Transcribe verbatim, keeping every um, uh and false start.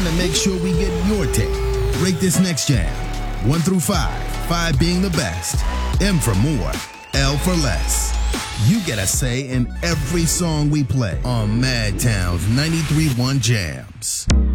time to make sure we get your take. Rate this next jam. One through five. Five being the best. M for more. L for less. You get a say in every song we play on Madtown's ninety-three point one Jams.